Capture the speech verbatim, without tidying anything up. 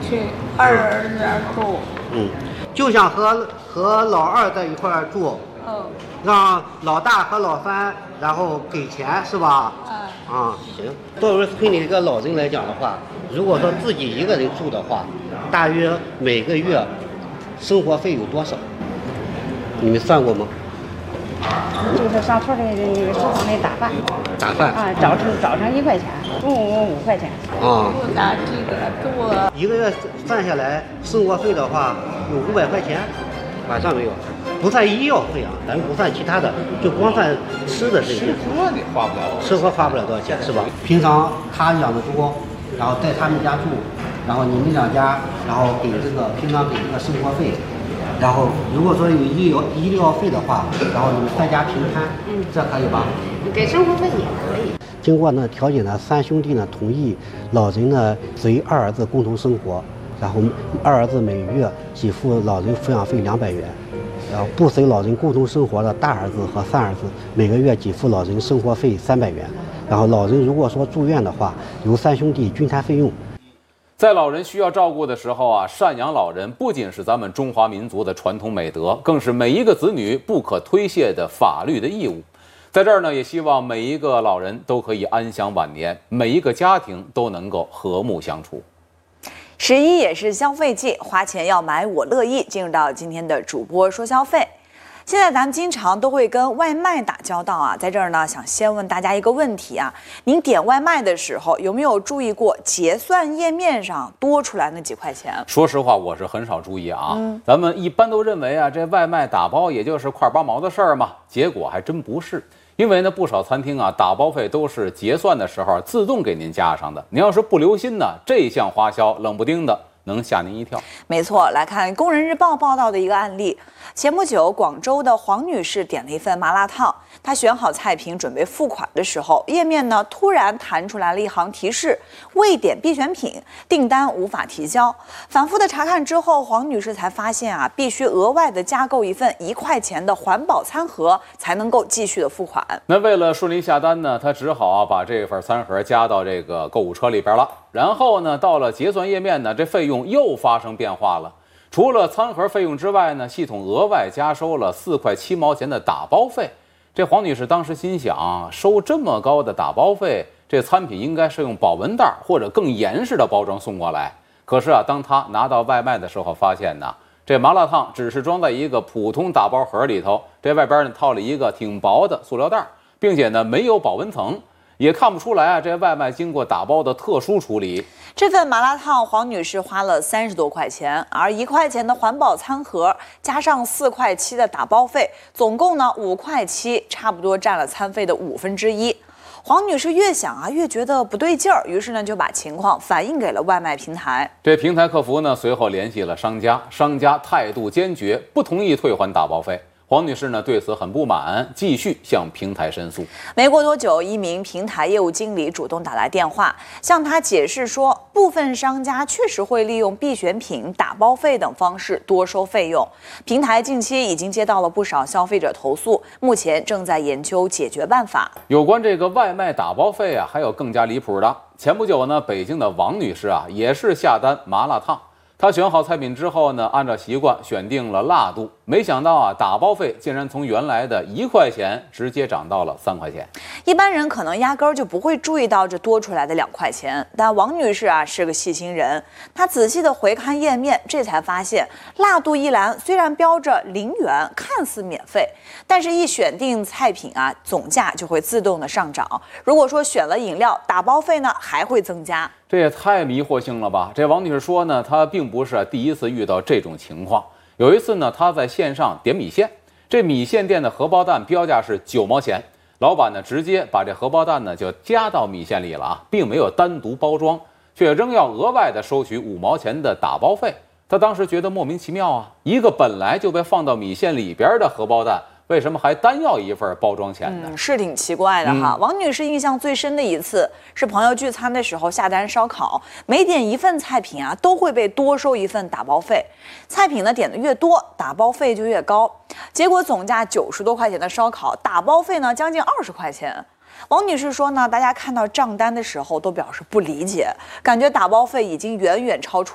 去二人住。 嗯，就像和和老二在一块儿住， 嗯， 让老大和老三然后给钱是吧？ 嗯。 啊，行。作为村里一个老人来讲的话，如果说自己一个人住的话，大约每个月生活费有多少？你们算过吗？ 就是上村的那个食堂里打饭， 打饭啊，早晨早上一块钱，中午五块钱。 啊， 不咋记得多。 一个月算下来，生活费的话有五百块钱，晚上没有，不算医药费啊，咱们不算其他的，就光算吃的这些。 吃喝你花不了， 吃喝花不了多少钱是吧？平常他养的多，然后在他们家住，然后你们两家，然后给这个平常给这个生活费。然后，如果说有医疗医疗费的话，然后你们三家平摊，嗯，这可以吧？ 给生活费也可以。 经过呢调解呢，三兄弟呢同意老人呢随二儿子共同生活，然后二儿子每月给付老人抚养费两百元，然后不随老人共同生活的大儿子和三儿子每个月给付老人生活费三百元，然后老人如果说住院的话，由三兄弟均摊费用。 在老人需要照顾的时候啊，赡养老人不仅是咱们中华民族的传统美德，更是每一个子女不可推卸的法律的义务。在这儿呢，也希望每一个老人都可以安享晚年，每一个家庭都能够和睦相处。 十一也是消费季，花钱要买我乐意。进入到今天的主播说消费。现在咱们经常都会跟外卖打交道啊，在这儿呢，想先问大家一个问题啊，您点外卖的时候有没有注意过结算页面上多出来那几块钱？ 说实话，我是很少注意啊。嗯，咱们一般都认为啊，这外卖打包也就是块八毛的事儿嘛，结果还真不是。因为呢，不少餐厅啊，打包费都是结算的时候自动给您加上的。您要是不留心呢，这项花销冷不丁的能吓您一跳。 没错，来看《工人日报》报道的一个案例。前不久，广州的黄女士点了一份麻辣烫，她选好菜品准备付款的时候，页面呢突然弹出来了一行提示：未点必选品，订单无法提交。反复的查看之后，黄女士才发现啊，必须额外的加购一份一块钱的环保餐盒，才能够继续的付款。 那为了顺利下单呢，她只好啊把这份餐盒加到这个购物车里边了。然后呢，到了结算页面呢，这费用又发生变化了。除了餐盒费用之外呢，系统额外加收了四块七毛钱的打包费。这黄女士当时心想，收这么高的打包费，这餐品应该是用保温袋或者更严实的包装送过来。可是啊，当她拿到外卖的时候，发现呢，这麻辣烫只是装在一个普通打包盒里头，这外边呢套了一个挺薄的塑料袋，并且呢没有保温层。也看不出来啊，这外卖经过打包的特殊处理。 这份麻辣烫，黄女士花了三十多块钱，而一块钱的环保餐盒加上四块七的打包费，总共呢五块七，差不多占了餐费的五分之一。黄女士越想啊，越觉得不对劲儿，于是呢就把情况反映给了外卖平台。 这平台客服呢随后联系了商家，商家态度坚决，不同意退还打包费。黄女士呢对此很不满，继续向平台申诉。 没过多久，一名平台业务经理主动打来电话，向他解释说，部分商家确实会利用必选品、打包费等方式多收费用。平台近期已经接到了不少消费者投诉，目前正在研究解决办法。 有关这个外卖打包费啊，还有更加离谱的。前不久呢，北京的王女士啊，也是下单麻辣烫。她选好菜品之后呢，按照习惯选定了辣度，没想到啊，打包费竟然从原来的一块钱直接涨到了三块钱。 一般人可能压根儿就不会注意到这多出来的两块钱，但王女士啊是个细心人，她仔细的回看页面，这才发现辣度一栏虽然标着零元，看似免费，但是一选定菜品啊，总价就会自动的上涨。如果说选了饮料，打包费呢还会增加。 这也太迷惑性了吧！这王女士说呢，她并不是第一次遇到这种情况。有一次呢，她在线上点米线，这米线店的荷包蛋标价是九毛钱，老板呢直接把这荷包蛋呢就加到米线里了啊，并没有单独包装，却仍要额外的收取五毛钱的打包费。她当时觉得莫名其妙啊，一个本来就被放到米线里边的荷包蛋，为什么还单要一份包装钱呢？ 嗯，是挺奇怪的哈。嗯、王女士印象最深的一次是朋友聚餐的时候下单烧烤，每点一份菜品啊，都会被多收一份打包费。菜品呢点的越多，打包费就越高。结果总价九十多块钱的烧烤，打包费呢将近二十块钱。王女士说呢，大家看到账单的时候都表示不理解，感觉打包费已经远远超出